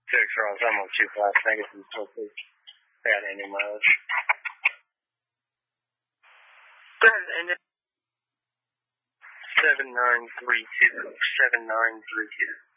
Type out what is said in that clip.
Charles, I'm on 25 negative, so please add any mileage. And 7932.